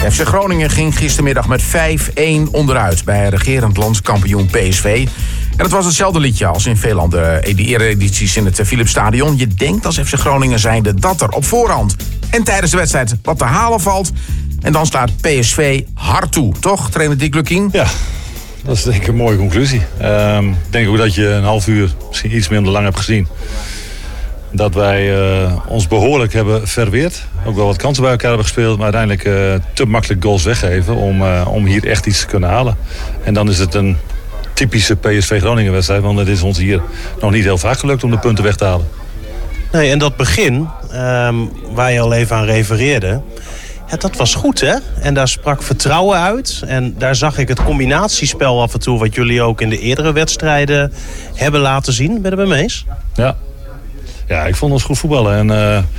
FC Groningen ging gistermiddag met 5-1 onderuit bij regerend landskampioen PSV. En het was hetzelfde liedje als in veel andere eredities in het Philipsstadion. Je denkt als FC Groningen zijnde dat er op voorhand en tijdens de wedstrijd wat te halen valt. En dan slaat PSV hard toe, toch, trainer Dick Lukkien? Ja, dat is denk ik een mooie conclusie. Ik denk ook dat je een half uur, misschien iets minder lang hebt gezien. Dat wij ons behoorlijk hebben verweerd. Ook wel wat kansen bij elkaar hebben gespeeld. Maar uiteindelijk te makkelijk goals weggeven om hier echt iets te kunnen halen. En dan is het een typische PSV Groningen wedstrijd. Want het is ons hier nog niet heel vaak gelukt om de punten weg te halen. Nee, en dat begin, waar je al even aan refereerde, ja, dat was goed, hè? En daar sprak vertrouwen uit. En daar zag ik het combinatiespel af en toe, wat jullie ook in de eerdere wedstrijden hebben laten zien. Ben je het mee eens? Ja, ik vond ons goed voetballen. En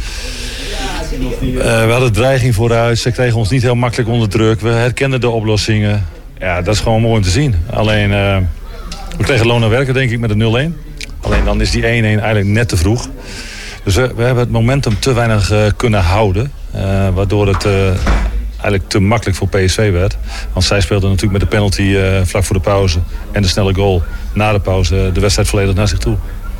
we hadden dreiging vooruit. Ze kregen ons niet heel makkelijk onder druk. We herkenden de oplossingen. Ja, dat is gewoon mooi om te zien. Alleen, we kregen loon naar werken, denk ik, met de 0-1. Alleen dan is die 1-1 eigenlijk net te vroeg. Dus we hebben het momentum te weinig kunnen houden. Waardoor het eigenlijk te makkelijk voor PSV werd. Want zij speelden natuurlijk met de penalty vlak voor de pauze. En de snelle goal na de pauze de wedstrijd volledig naar zich toe.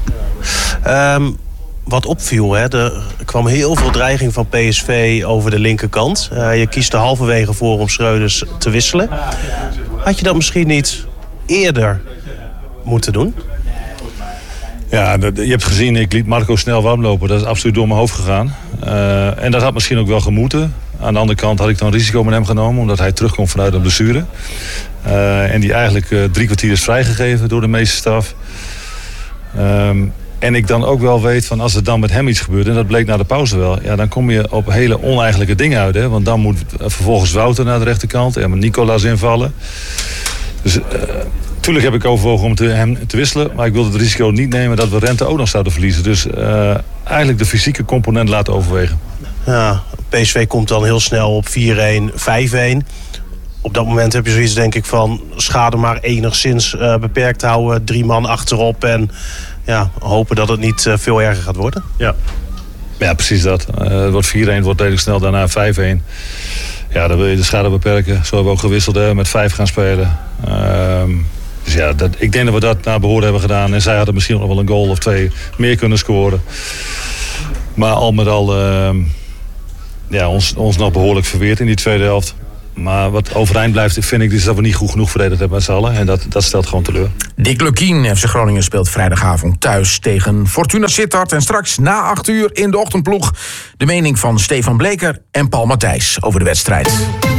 Wat opviel, hè? Er kwam heel veel dreiging van PSV over de linkerkant. Je kiest er halverwege voor om Schreuders te wisselen. Had je dat misschien niet eerder moeten doen? Ja, je hebt gezien, ik liet Marco snel warm lopen. Dat is absoluut door mijn hoofd gegaan. En dat had misschien ook wel gemoeten. Aan de andere kant had ik dan risico met hem genomen, omdat hij terugkomt vanuit een blessure. En die eigenlijk 3 kwartier is vrijgegeven door de meeste staf. En ik dan ook wel weet van als er dan met hem iets gebeurt, en dat bleek na de pauze wel, ja, dan kom je op hele oneigenlijke dingen uit. Hè? Want dan moet vervolgens Wouter naar de rechterkant en met Nicolas invallen. Dus natuurlijk heb ik overwogen om hem te wisselen, maar ik wilde het risico niet nemen dat we Rente ook nog zouden verliezen. Dus eigenlijk de fysieke component laten overwegen. Ja, PSV komt dan heel snel op 4-1, 5-1. Op dat moment heb je zoiets, denk ik, van schade maar enigszins beperkt houden. 3 man achterop en ja, hopen dat het niet veel erger gaat worden. Ja, precies dat. Het wordt 4-1, het wordt redelijk snel daarna 5-1. Ja, dan wil je de schade beperken. Zo hebben we ook gewisseld, met 5 gaan spelen. Dus ja, ik denk dat we dat naar behoren hebben gedaan. En zij hadden misschien nog wel een goal of 2 meer kunnen scoren. Maar al met al ons nog behoorlijk verweerd in die tweede helft. Maar wat overeind blijft, vind ik, is dat we niet goed genoeg verdedigd hebben met z'n allen. En dat stelt gewoon teleur. Dick Lukkien, FC Groningen, speelt vrijdagavond thuis tegen Fortuna Sittard. En straks na 8 uur in de ochtendploeg de mening van Stefan Bleker en Paul Matthijs over de wedstrijd.